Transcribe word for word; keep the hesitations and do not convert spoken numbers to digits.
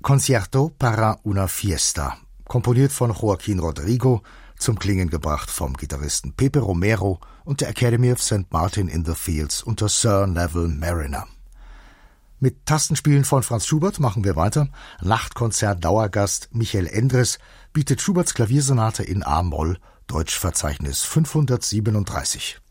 Concierto para una fiesta, komponiert von Joaquín Rodrigo, zum Klingen gebracht vom Gitarristen Pepe Romero und der Academy of Saint Martin in the Fields unter Sir Neville Mariner. Mit Tastenspielen von Franz Schubert machen wir weiter. Nachtkonzert-Dauergast Michael Endres bietet Schuberts Klaviersonate in A-Moll, Deutschverzeichnis fünfhundertsiebenunddreißig.